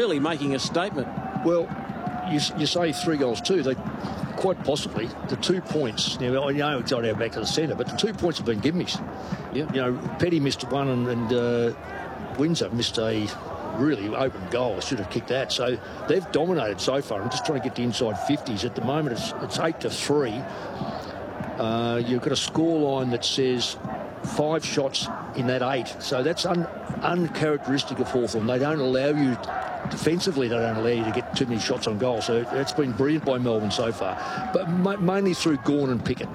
really making a statement. Well, you say 3 goals too. They quite possibly the 2 points. Now I know it's not our back to the centre, but the 2 points have been given. Yeah. You know, Petty missed one and Windsor missed a really open goal. I should have kicked that. So they've dominated so far. I'm just trying to get the inside 50s. At the moment, it's 8-3. You've got a scoreline that says 5 shots in that 8. So that's uncharacteristic of Hawthorn. They don't allow you, defensively, they don't allow you to get too many shots on goal. So that's been brilliant by Melbourne so far. But mainly through Gawn and Pickett.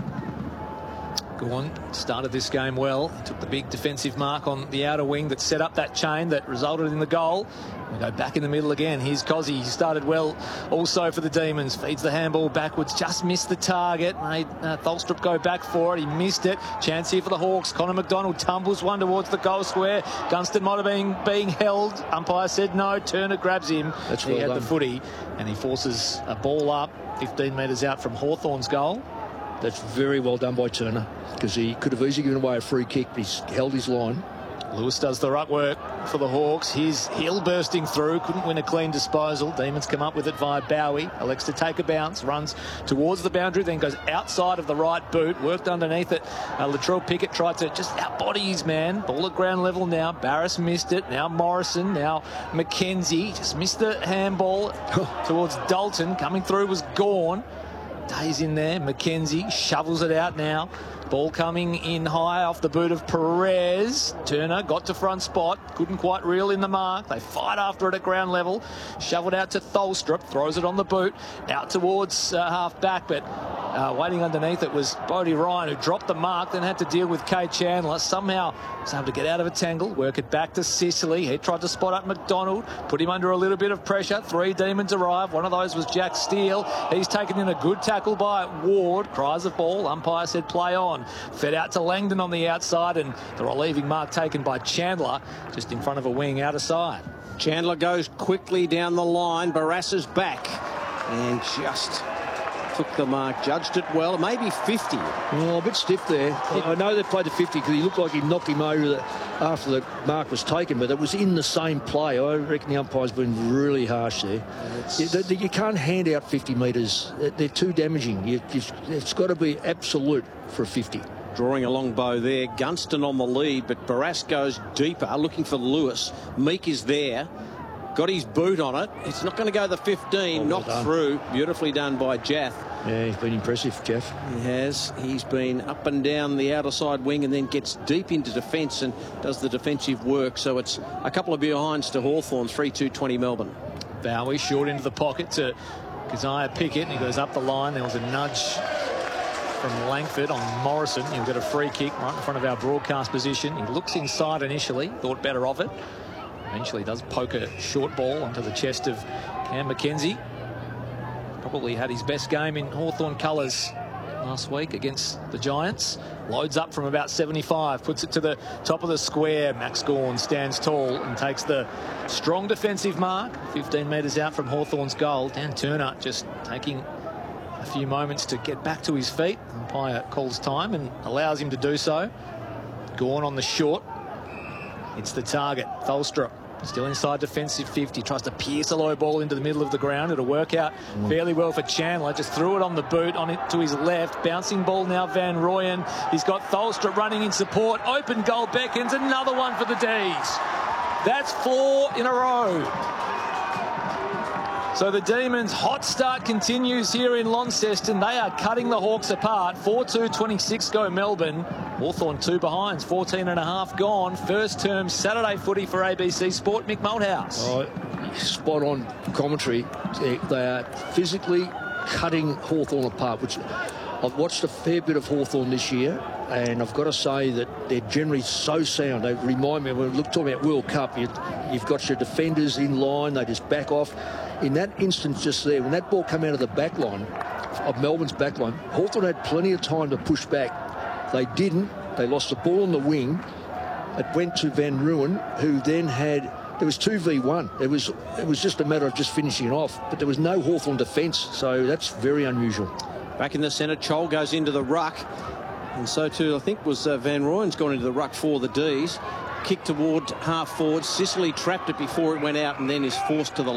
Gawn started this game well. Took the big defensive mark on the outer wing that set up that chain that resulted in the goal. We go back in the middle again. Here's Cozzy. He started well also for the Demons. Feeds the handball backwards. Just missed the target. Made Tholstrup go back for it. He missed it. Chance here for the Hawks. Connor McDonald tumbles one towards the goal square. Gunston might have been being held. Umpire said no. Turner grabs him. That's he well had done. the footy and he forces a ball up 15 metres out from Hawthorn's goal. That's very well done by Turner, because he could have easily given away a free kick, but he's held his line. Lewis does the ruck work for the Hawks. Here's Hill bursting through. Couldn't win a clean disposal. Demons come up with it via Bowie. Elects to take a bounce. Runs towards the boundary. Then goes outside of the right boot. Worked underneath it. Latrell Pickett tried to just outbody his man. Ball at ground level now. Barris missed it. Now Morrison. Now McKenzie. Just missed the handball towards Dalton. Coming through was Gawn. Days in there. McKenzie shovels it out now. Ball coming in high off the boot of Perez. Turner got to front spot. Couldn't quite reel in the mark. They fight after it at ground level. Shoveled out to Tholstrup. Throws it on the boot. Out towards half back, but waiting underneath it was Bodie Ryan, who dropped the mark, then had to deal with Kay Chandler. Somehow was able to get out of a tangle, work it back to Sicily. He tried to spot up McDonald, put him under a little bit of pressure. 3 Demons arrive. One of those was Jack Steele. He's taken in a good tackle by Ward. Cries of ball. Umpire said play on. Fed out to Langdon on the outside, and the relieving mark taken by Chandler just in front of a wing out of side. Chandler goes quickly down the line. Barassa's back and just took the mark, judged it well, maybe 50. Oh, a bit stiff there. I know they played the 50 because he looked like he knocked him over after the mark was taken, but it was in the same play. I reckon the umpire's been really harsh there. You can't hand out 50 metres. They're too damaging. It's got to be absolute for a 50. Drawing a long bow there. Gunston on the lead, but Barrass goes deeper, looking for Lewis. Meek is there. Got his boot on it. It's not going to go the 15. Oh, knocked through. Beautifully done by Jaff. Yeah, he's been impressive, Jeff. He has. He's been up and down the outer side wing and then gets deep into defence and does the defensive work. So it's a couple of behinds to Hawthorn. 3-2-20 Melbourne. Bowie short into the pocket to Keziah Pickett. He goes up the line. There was a nudge from Langford on Morrison. He'll get a free kick right in front of our broadcast position. He looks inside initially, thought better of it. Eventually does poke a short ball onto the chest of Cam McKenzie. Probably had his best game in Hawthorn colours last week against the Giants. Loads up from about 75, puts it to the top of the square. Max Gawn stands tall and takes the strong defensive mark. 15 metres out from Hawthorn's goal. Dan Turner just taking a few moments to get back to his feet. Umpire calls time and allows him to do so. Gawn on the short. It's the target. Tholstrup still inside defensive 50. Tries to pierce a low ball into the middle of the ground. It'll work out fairly well for Chandler. Just threw it on the boot, on it to his left. Bouncing ball now, Van Rooyen. He's got Tholstrup running in support. Open goal beckons. Another one for the D's. That's 4 in a row. So the Demons' hot start continues here in Launceston. They are cutting the Hawks apart. 4-2-26 go Melbourne. Hawthorn 2 behinds, 14.5 gone. First term Saturday footy for ABC Sport. Mick Malthouse. Oh, spot on commentary. They are physically cutting Hawthorn apart, which I've watched a fair bit of Hawthorn this year, and I've got to say that they're generally so sound. They remind me, when we're talking about World Cup, you've got your defenders in line, they just back off. In that instance just there, when that ball came out of the back line, of Melbourne's back line, Hawthorn had plenty of time to push back. They didn't. They lost the ball on the wing. It went to Van Rooyen, who then had... There was 2v1. It was just a matter of just finishing it off. But there was no Hawthorn defence, so that's very unusual. Back in the centre, Chol goes into the ruck. And so too, I think, was Van Rooyen's gone into the ruck for the D's. Kick toward half forward. Sicily trapped it before it went out and then is forced to the